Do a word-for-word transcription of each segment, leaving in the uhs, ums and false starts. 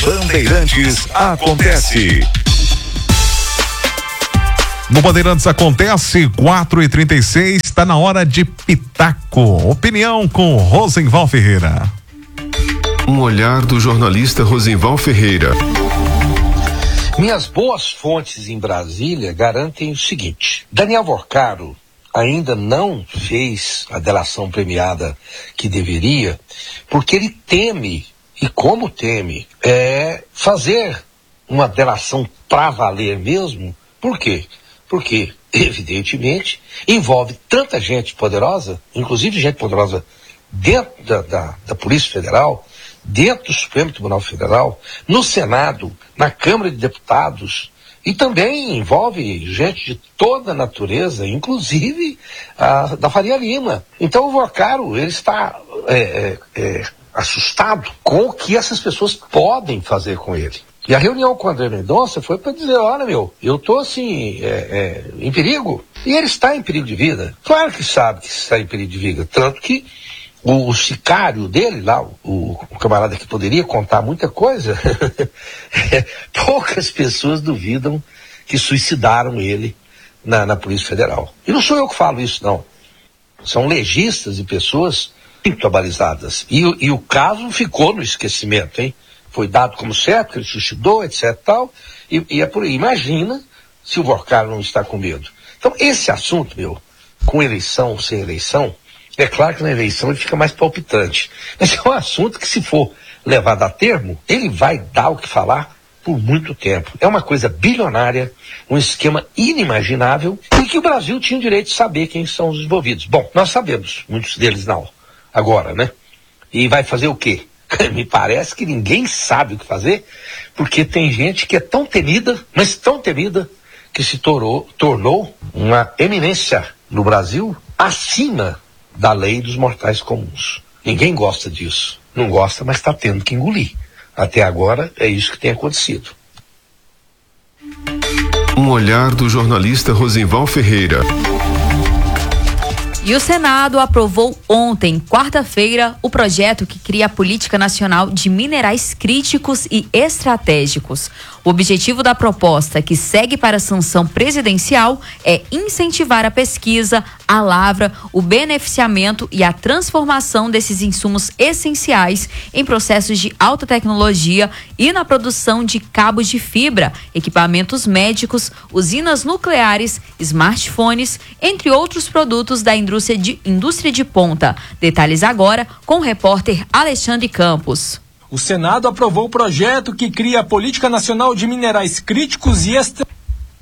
Bandeirantes acontece. No Bandeirantes acontece, quatro e trinta e seis, está na hora de Pitaco. Opinião com Rosenval Ferreira. Um olhar do jornalista Rosenval Ferreira. Minhas boas fontes em Brasília garantem o seguinte: Daniel Vorcaro ainda não fez a delação premiada que deveria, porque ele teme, e como teme, é fazer uma delação pra valer mesmo. Por quê? Porque, evidentemente, envolve tanta gente poderosa, inclusive gente poderosa dentro da, da, da Polícia Federal, dentro do Supremo Tribunal Federal, no Senado, na Câmara de Deputados, e também envolve gente de toda a natureza, inclusive a, da Faria Lima. Então o Vorcaro, ele está é, é, é, assustado com o que essas pessoas podem fazer com ele. E a reunião com o André Mendonça foi para dizer: olha, meu, eu estou assim, é, é, em perigo. E ele está em perigo de vida. Claro que sabe que está em perigo de vida. Tanto que o, o sicário dele lá, o, o camarada que poderia contar muita coisa, poucas pessoas duvidam que suicidaram ele na, na Polícia Federal. E não sou eu que falo isso, não. São legistas e pessoas muito abalizadas. E, e o caso ficou no esquecimento, hein? Foi dado como certo, que ele suicidou, etc tal, e, e é por aí. Imagina se o Vorcaro não está com medo. Então, esse assunto, meu, com eleição ou sem eleição, é claro que na eleição ele fica mais palpitante. Mas é um assunto que, se for levado a termo, ele vai dar o que falar por muito tempo. É uma coisa bilionária, um esquema inimaginável, e que o Brasil tinha o direito de saber quem são os envolvidos. Bom, nós sabemos, muitos deles não, agora, né? E vai fazer o quê? Me parece que ninguém sabe o que fazer, porque tem gente que é tão temida, mas tão temida, que se tornou, tornou uma eminência no Brasil acima da lei dos mortais comuns. Ninguém gosta disso. Não gosta, mas está tendo que engolir. Até agora é isso que tem acontecido. Um olhar do jornalista Rosenval Ferreira. E o Senado aprovou ontem, quarta-feira, o projeto que cria a Política Nacional de Minerais Críticos e Estratégicos. O objetivo da proposta, que segue para a sanção presidencial, é incentivar a pesquisa, a lavra, o beneficiamento e a transformação desses insumos essenciais em processos de alta tecnologia e na produção de cabos de fibra, equipamentos médicos, usinas nucleares, smartphones, entre outros produtos da indústria de, indústria de ponta. Detalhes agora com o repórter Alexandre Campos. O Senado aprovou o projeto que cria a Política Nacional de Minerais Críticos e Estratégicos.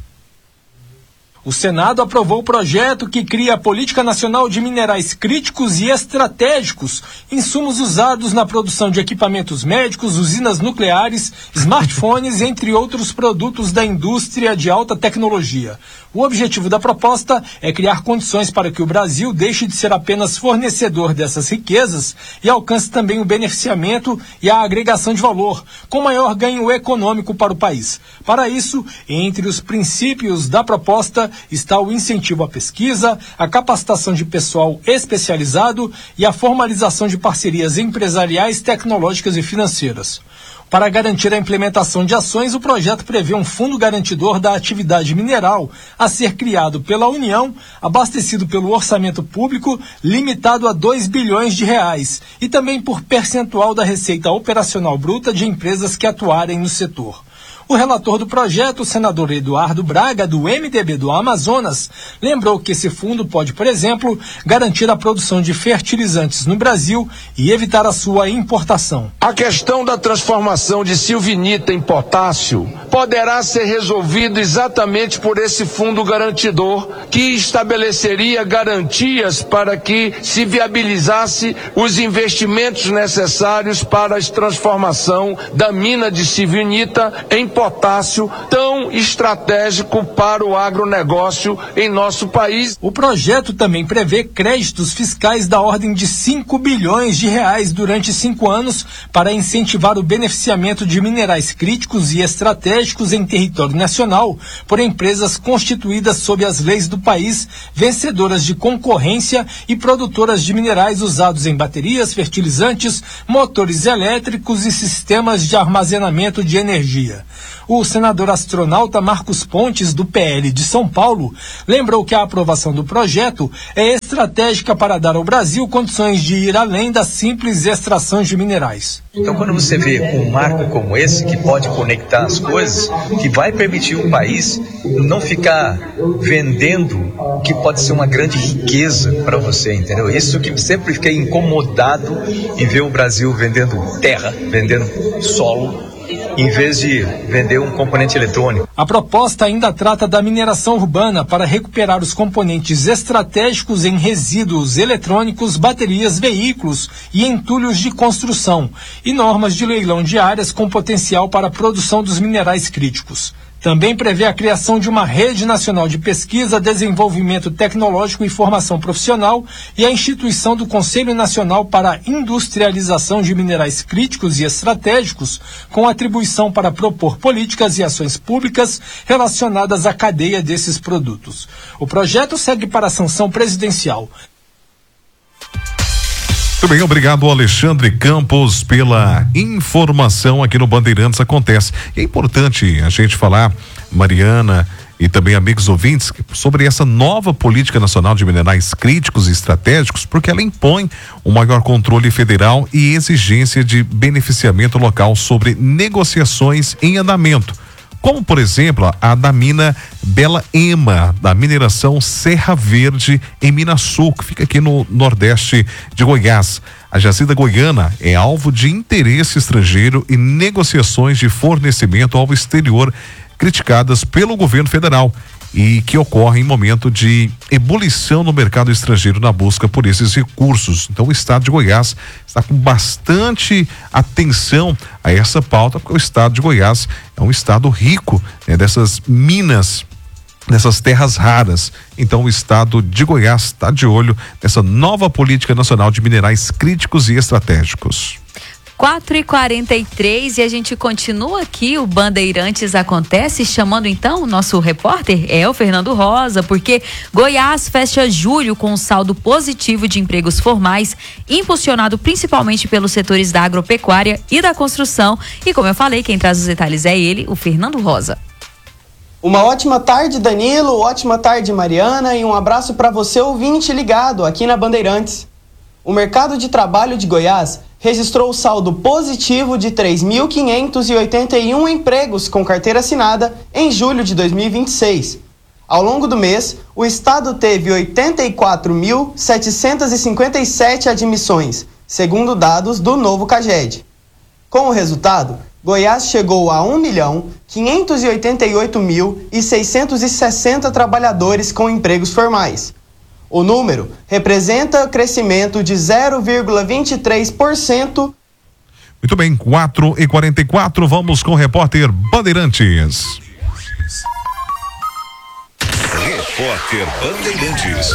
O Senado aprovou o projeto que cria a Política Nacional de Minerais Críticos e Estratégicos, insumos usados na produção de equipamentos médicos, usinas nucleares, smartphones, entre outros produtos da indústria de alta tecnologia. O objetivo da proposta é criar condições para que o Brasil deixe de ser apenas fornecedor dessas riquezas e alcance também o beneficiamento e a agregação de valor, com maior ganho econômico para o país. Para isso, entre os princípios da proposta está o incentivo à pesquisa, a capacitação de pessoal especializado e a formalização de parcerias empresariais, tecnológicas e financeiras. Para garantir a implementação de ações, o projeto prevê um fundo garantidor da atividade mineral a ser criado pela União, abastecido pelo orçamento público, limitado a dois bilhões de reais, e também por percentual da receita operacional bruta de empresas que atuarem no setor. O relator do projeto, o senador Eduardo Braga, do M D B do Amazonas, lembrou que esse fundo pode, por exemplo, garantir a produção de fertilizantes no Brasil e evitar a sua importação. A questão da transformação de silvinita em potássio poderá ser resolvida exatamente por esse fundo garantidor, que estabeleceria garantias para que se viabilizasse os investimentos necessários para a transformação da mina de silvinita em potássio, tão tão estratégico para o agronegócio em nosso país. O projeto também prevê créditos fiscais da ordem de cinco bilhões de reais durante cinco anos para incentivar o beneficiamento de minerais críticos e estratégicos em território nacional por empresas constituídas sob as leis do país, vencedoras de concorrência e produtoras de minerais usados em baterias, fertilizantes, motores elétricos e sistemas de armazenamento de energia. O senador astronauta Marcos Pontes, do P L de São Paulo, lembrou que a aprovação do projeto é estratégica para dar ao Brasil condições de ir além das simples extrações de minerais. Então, quando você vê um marco como esse, que pode conectar as coisas, que vai permitir o país não ficar vendendo o que pode ser uma grande riqueza para você, entendeu? Isso que sempre fiquei incomodado em ver o Brasil vendendo terra, vendendo solo, em vez de vender um componente eletrônico. A proposta ainda trata da mineração urbana para recuperar os componentes estratégicos em resíduos eletrônicos, baterias, veículos e entulhos de construção, e normas de leilão de áreas com potencial para a produção dos minerais críticos. Também prevê a criação de uma rede nacional de pesquisa, desenvolvimento tecnológico e formação profissional e a instituição do Conselho Nacional para a Industrialização de Minerais Críticos e Estratégicos, com atribuição para propor políticas e ações públicas relacionadas à cadeia desses produtos. O projeto segue para a sanção presidencial. Muito bem, obrigado Alexandre Campos pela informação aqui no Bandeirantes Acontece. E é importante a gente falar, Mariana e também amigos ouvintes, sobre essa nova política nacional de minerais críticos e estratégicos, porque ela impõe um maior controle federal e exigência de beneficiamento local sobre negociações em andamento. Como, por exemplo, a da mina Bela Ema, da mineração Serra Verde, em Minas Sul, que fica aqui no nordeste de Goiás. A jazida goiana é alvo de interesse estrangeiro e negociações de fornecimento ao exterior criticadas pelo governo federal e que ocorrem em momento de ebulição no mercado estrangeiro na busca por esses recursos. Então o estado de Goiás está com bastante atenção a essa pauta, porque o estado de Goiás é um estado rico, né, dessas minas, dessas terras raras. Então o estado de Goiás está de olho nessa nova política nacional de minerais críticos e estratégicos. quatro e quarenta e três e a gente continua aqui, o Bandeirantes Acontece, chamando então o nosso repórter, é o Fernando Rosa, porque Goiás fecha julho com um saldo positivo de empregos formais, impulsionado principalmente pelos setores da agropecuária e da construção. E como eu falei, quem traz os detalhes é ele, o Fernando Rosa. Uma ótima tarde, Danilo, ótima tarde, Mariana, e um abraço para você, ouvinte ligado aqui na Bandeirantes. O mercado de trabalho de Goiás registrou saldo positivo de três mil quinhentos e oitenta e um empregos com carteira assinada em julho de dois mil e vinte e seis. Ao longo do mês, o estado teve oitenta e quatro mil setecentos e cinquenta e sete admissões, segundo dados do novo CAGED. Com o resultado, Goiás chegou a um milhão quinhentos e oitenta e oito mil e seiscentos e sessenta trabalhadores com empregos formais. O número representa crescimento de zero vírgula vinte e três por cento. Muito bem, quatro e quarenta e quatro, vamos com o repórter Bandeirantes. Repórter Bandeirantes.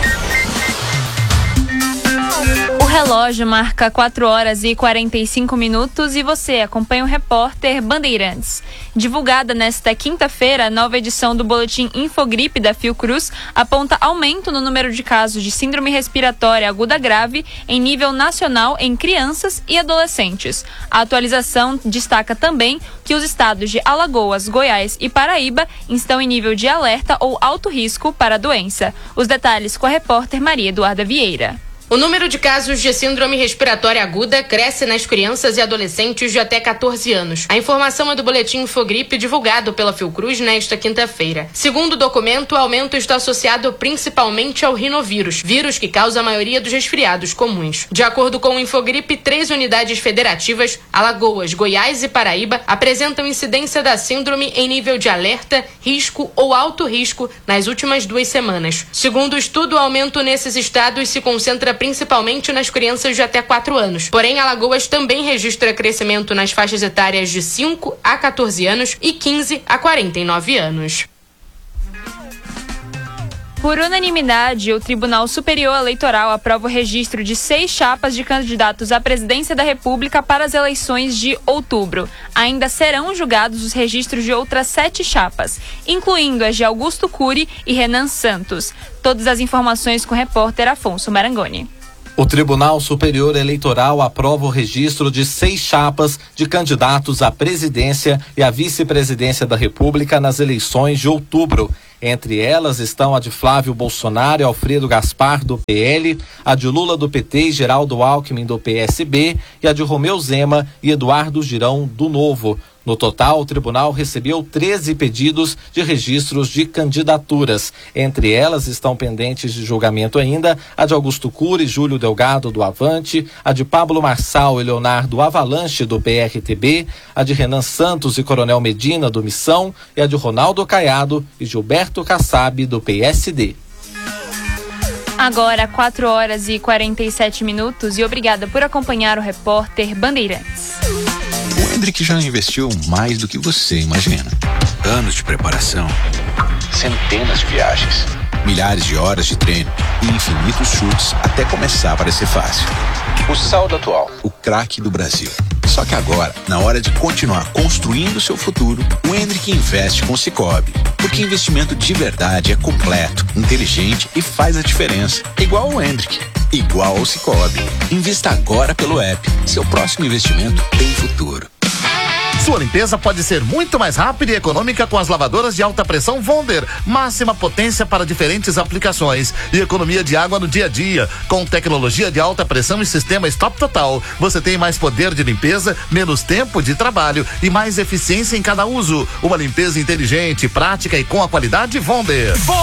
O relógio marca quatro horas e quarenta e cinco minutos e você acompanha o repórter Bandeirantes. Divulgada nesta quinta-feira, a nova edição do boletim Infogripe da Fiocruz aponta aumento no número de casos de síndrome respiratória aguda grave em nível nacional em crianças e adolescentes. A atualização destaca também que os estados de Alagoas, Goiás e Paraíba estão em nível de alerta ou alto risco para a doença. Os detalhes com a repórter Maria Eduarda Vieira. O número de casos de síndrome respiratória aguda cresce nas crianças e adolescentes de até quatorze anos. A informação é do boletim Infogripe divulgado pela Fiocruz nesta quinta-feira. Segundo o documento, o aumento está associado principalmente ao rinovírus, vírus que causa a maioria dos resfriados comuns. De acordo com o Infogripe, três unidades federativas, Alagoas, Goiás e Paraíba, apresentam incidência da síndrome em nível de alerta, risco ou alto risco nas últimas duas semanas. Segundo o estudo, o aumento nesses estados se concentra principalmente nas crianças de até quatro anos. Porém, Alagoas também registra crescimento nas faixas etárias de cinco a quatorze anos e quinze a quarenta e nove anos. Por unanimidade, o Tribunal Superior Eleitoral aprova o registro de seis chapas de candidatos à presidência da República para as eleições de outubro. Ainda serão julgados os registros de outras sete chapas, incluindo as de Augusto Cury e Renan Santos. Todas as informações com o repórter Afonso Marangoni. O Tribunal Superior Eleitoral aprova o registro de seis chapas de candidatos à presidência e à vice-presidência da República nas eleições de outubro. Entre elas estão a de Flávio Bolsonaro e Alfredo Gaspar, do P L, a de Lula, do P T, e Geraldo Alckmin, do P S B, e a de Romeu Zema e Eduardo Girão, do Novo. No total, o tribunal recebeu treze pedidos de registros de candidaturas. Entre elas estão pendentes de julgamento ainda a de Augusto Cury e Júlio Delgado, do Avante, a de Pablo Marçal e Leonardo Avalanche, do P R T B, a de Renan Santos e Coronel Medina, do Missão, e a de Ronaldo Caiado e Gilberto Kassab, do P S D. Agora, quatro horas e quarenta e sete minutos, e obrigada por acompanhar o repórter Bandeirantes. O Hendrick já investiu mais do que você imagina. Anos de preparação, centenas de viagens, milhares de horas de treino e infinitos chutes até começar a parecer fácil. O saldo atual, o craque do Brasil. Só que agora, na hora de continuar construindo seu futuro, o Hendrick investe com o Sicoob. Porque investimento de verdade é completo, inteligente e faz a diferença. Igual o Hendrick, igual ao Sicoob. Invista agora pelo app. Seu próximo investimento tem futuro. Sua limpeza pode ser muito mais rápida e econômica com as lavadoras de alta pressão Wonder. Máxima potência para diferentes aplicações e economia de água no dia a dia. Com tecnologia de alta pressão e sistema Stop Total, você tem mais poder de limpeza, menos tempo de trabalho e mais eficiência em cada uso. Uma limpeza inteligente, prática e com a qualidade Wonder.